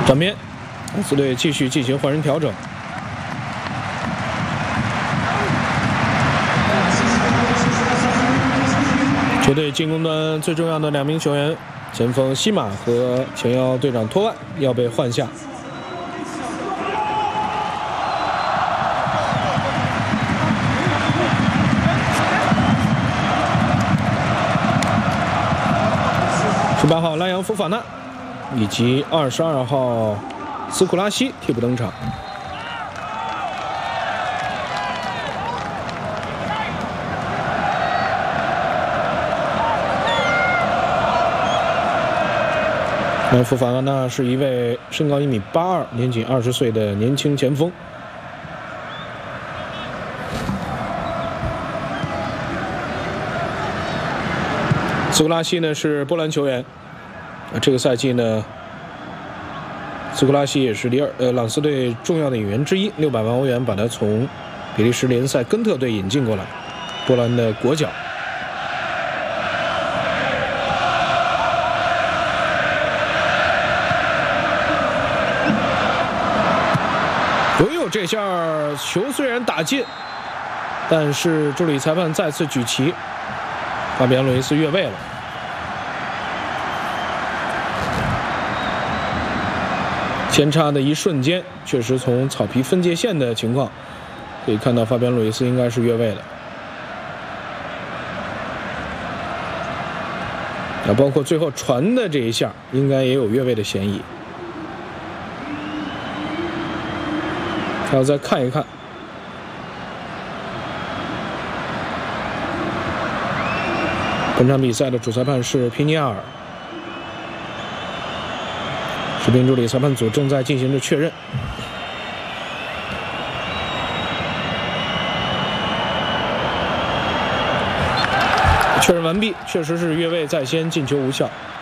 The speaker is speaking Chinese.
转边，蓝斯队继续进行换人调整。球队进攻端最重要的2名球员，前锋西马和前腰队长托万要被换下。18号莱扬福法纳以及22号斯库拉西替补登场。福法纳是一位身高1.82米、年仅20岁的年轻前锋。斯库拉西呢是波兰球员，这个赛季呢，斯库拉西也是朗斯队重要的引援之一，600万欧元把他从比利时联赛根特队引进过来，波兰的国脚。这下球虽然打进，但是助理裁判再次举旗，法比安·路易斯越位了。前插的一瞬间，确实从草皮分界线的情况可以看到，法比安·路易斯应该是越位的。包括最后传的这一下，应该也有越位的嫌疑。还要再看一看。本场比赛的主裁判是皮尼亚尔，视频助理裁判组正在进行着确认。确认完毕，确实是越位在先，进球无效。